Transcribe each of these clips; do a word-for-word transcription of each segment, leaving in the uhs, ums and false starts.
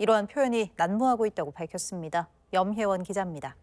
이러한 표현이 난무하고 있다고 밝혔습니다. 염혜원 기자입니다.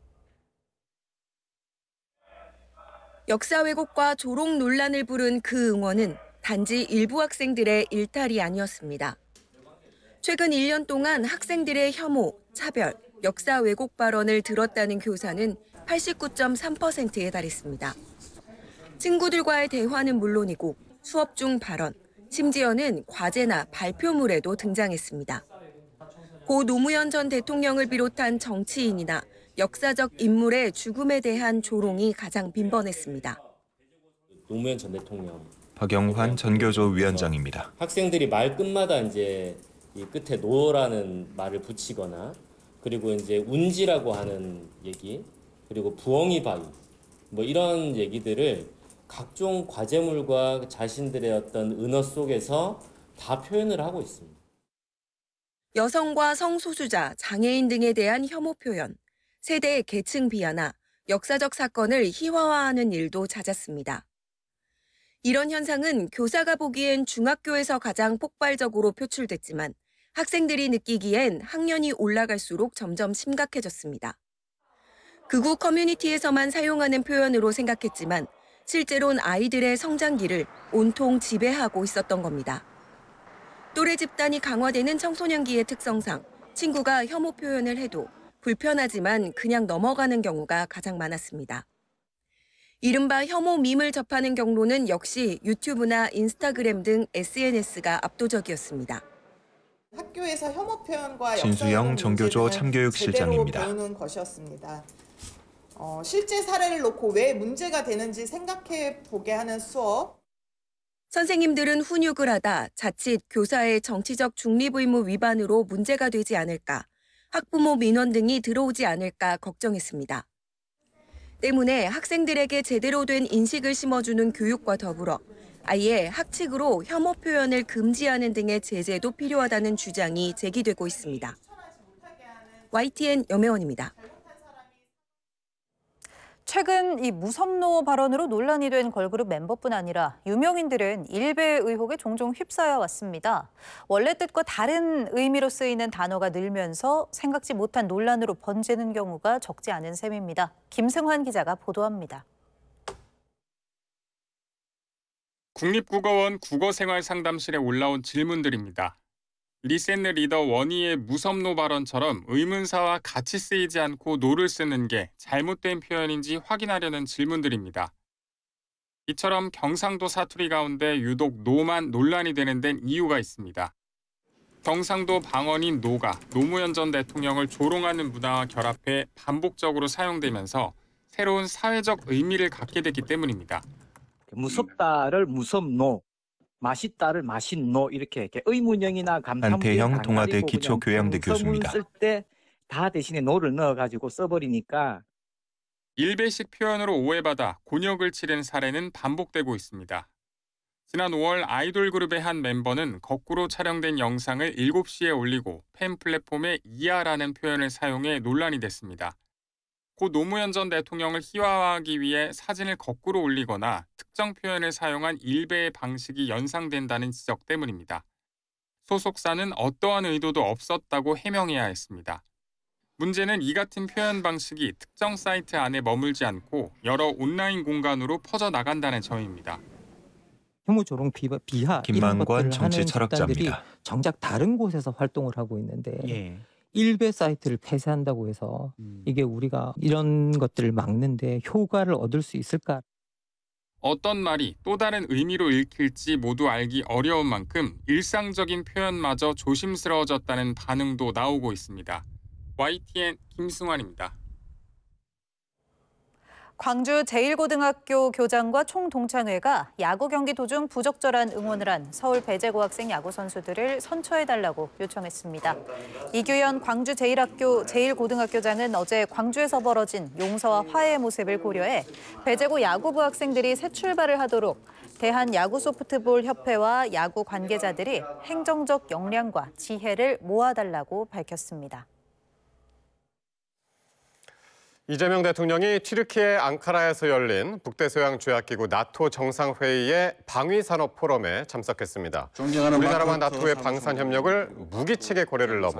역사 왜곡과 조롱 논란을 부른 그 응원은 단지 일부 학생들의 일탈이 아니었습니다. 최근 일 년 동안 학생들의 혐오, 차별, 역사 왜곡 발언을 들었다는 교사는 팔십구 점 삼 퍼센트에 달했습니다. 친구들과의 대화는 물론이고 수업 중 발언, 심지어는 과제나 발표물에도 등장했습니다. 고 노무현 전 대통령을 비롯한 정치인이나 역사적 인물의 죽음에 대한 조롱이 가장 빈번했습니다. 노무현 전 대통령. 박영환 전교조 위원장입니다. 학생들이 말 끝마다 이제 이 끝에 노라는 말을 붙이거나 그리고 이제 운지라고 하는 얘기 그리고 부엉이 바위 뭐 이런 얘기들을 각종 과제물과 자신들의 어떤 은어 속에서 다 표현을 하고 있습니다. 여성과 성소수자, 장애인 등에 대한 혐오 표현, 세대 계층 비하나 역사적 사건을 희화화하는 일도 잦았습니다. 이런 현상은 교사가 보기엔 중학교에서 가장 폭발적으로 표출됐지만 학생들이 느끼기엔 학년이 올라갈수록 점점 심각해졌습니다. 극우 커뮤니티에서만 사용하는 표현으로 생각했지만 실제로는 아이들의 성장기를 온통 지배하고 있었던 겁니다. 또래 집단이 강화되는 청소년기의 특성상 친구가 혐오 표현을 해도 불편하지만 그냥 넘어가는 경우가 가장 많았습니다. 이른바 혐오 밈을 접하는 경로는 역시 유튜브나 인스타그램 등 에스엔에스가 압도적이었습니다. 학교에서 혐오 표현과 진수영 정교조 참교육실장입니다. 제대로 배우는 것이었습니다. 어, 실제 사례를 놓고 왜 문제가 되는지 생각해 보게 하는 수업. 선생님들은 훈육을 하다 자칫 교사의 정치적 중립 의무 위반으로 문제가 되지 않을까, 학부모 민원 등이 들어오지 않을까 걱정했습니다. 때문에 학생들에게 제대로 된 인식을 심어주는 교육과 더불어 아예 학칙으로 혐오 표현을 금지하는 등의 제재도 필요하다는 주장이 제기되고 있습니다. 와이티엔 염혜원입니다. 최근 이 무섭노 발언으로 논란이 된 걸그룹 멤버뿐 아니라 유명인들은 일배 의혹에 종종 휩싸여 왔습니다. 원래 뜻과 다른 의미로 쓰이는 단어가 늘면서 생각지 못한 논란으로 번지는 경우가 적지 않은 셈입니다. 김승환 기자가 보도합니다. 국립국어원 국어생활상담실에 올라온 질문들입니다. 리센느 리더 원희의 무섭노 발언처럼 의문사와 같이 쓰이지 않고 노를 쓰는 게 잘못된 표현인지 확인하려는 질문들입니다. 이처럼 경상도 사투리 가운데 유독 노만 논란이 되는 데는 이유가 있습니다. 경상도 방언인 노가 노무현 전 대통령을 조롱하는 문화와 결합해 반복적으로 사용되면서 새로운 사회적 의미를 갖게 됐기 때문입니다. 무섭다를 무섭노, 맛있다를 맛있노 이렇게, 이렇게 의문형이나 감탄 안태형 동아대 기초교양대 교수입니다. 쓸 때 다 대신에 노를 넣어가지고 써버리니까 일배식 표현으로 오해받아 곤욕을 치른 사례는 반복되고 있습니다. 지난 오월 아이돌 그룹의 한 멤버는 거꾸로 촬영된 영상을 일곱 시에 올리고 팬 플랫폼에 이하라는 표현을 사용해 논란이 됐습니다. 고 노무현 전 대통령을 희화화하기 위해 사진을 거꾸로 올리거나 특정 표현을 사용한 일배의 방식이 연상된다는 지적 때문입니다. 소속사는 어떠한 의도도 없었다고 해명해야 했습니다. 문제는 이 같은 표현 방식이 특정 사이트 안에 머물지 않고 여러 온라인 공간으로 퍼져나간다는 점입니다. 혐오, 조롱, 비하, 비하 이런 김만권 것들을 정치 하는 집단들이 철학자입니다. 정작 다른 곳에서 활동을 하고 있는데 예. 일베 사이트를 폐쇄한다고 해서 음. 이게 우리가 이런 것들을 막는데 효과를 얻을 수 있을까? 어떤 말이 또 다른 의미로 읽힐지 모두 알기 어려운 만큼 일상적인 표현마저 조심스러워졌다는 반응도 나오고 있습니다. 와이티엔 김승환입니다. 광주 제일고등학교 교장과 총동창회가 야구 경기 도중 부적절한 응원을 한 서울 배제고 학생 야구 선수들을 선처해달라고 요청했습니다. 이규현 광주 제일학교 제일고등학교장은 어제 광주에서 벌어진 용서와 화해의 모습을 고려해 배제고 야구부 학생들이 새 출발을 하도록 대한야구소프트볼협회와 야구 관계자들이 행정적 역량과 지혜를 모아달라고 밝혔습니다. 이재명 대통령이 튀르키예 앙카라에서 열린 북대서양조약기구 나토 정상회의의 방위산업 포럼에 참석했습니다. 우리나라와 나토의 방산협력을 무기체계 거래를 넘어